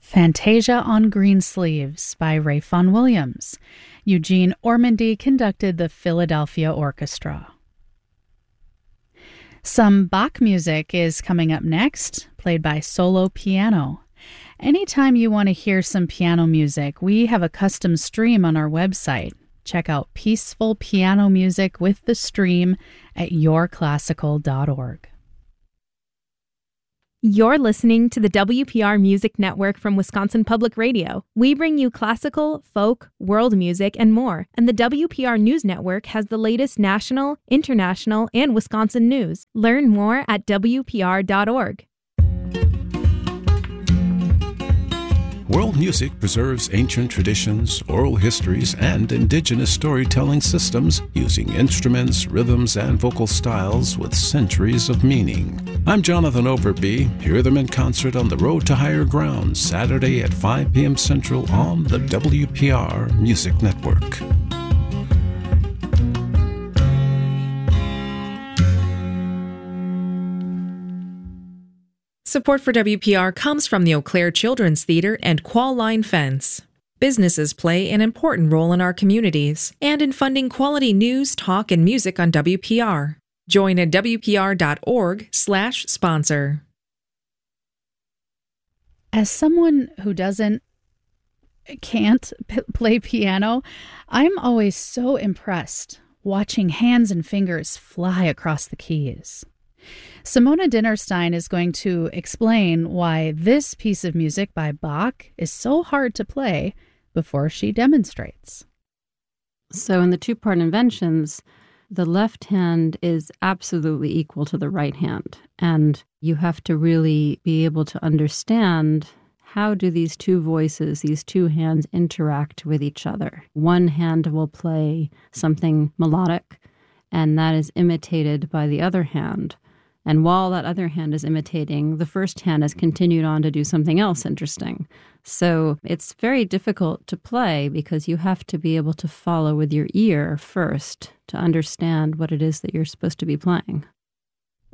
Fantasia on Green Sleeves by Ralph Vaughan Williams. Eugene Ormandy conducted the Philadelphia Orchestra. Some Bach music is coming up next, played by solo piano. Anytime you want to hear some piano music, we have a custom stream on our website. Check out Peaceful Piano Music with the Stream at yourclassical.org. You're listening to the WPR Music Network from Wisconsin Public Radio. We bring you classical, folk, world music, and more. And the WPR News Network has the latest national, international, and Wisconsin news. Learn more at WPR.org. World music preserves ancient traditions, oral histories, and indigenous storytelling systems using instruments, rhythms, and vocal styles with centuries of meaning. I'm Jonathan Overby. Hear them in concert on the Road to Higher Ground, Saturday at 5 p.m. Central on the WPR Music Network. Support for WPR comes from the Eau Claire Children's Theater and Qual Line Fence. Businesses play an important role in our communities and in funding quality news, talk, and music on WPR. Join at WPR.org/sponsor. As someone who can't play piano, I'm always so impressed watching hands and fingers fly across the keys. Simona Dinnerstein is going to explain why this piece of music by Bach is so hard to play before she demonstrates. So in the two-part inventions, the left hand is absolutely equal to the right hand. And you have to really be able to understand how do these two voices, these two hands interact with each other. One hand will play something melodic, and that is imitated by the other hand. And while that other hand is imitating, the first hand has continued on to do something else interesting. So it's very difficult to play because you have to be able to follow with your ear first to understand what it is that you're supposed to be playing.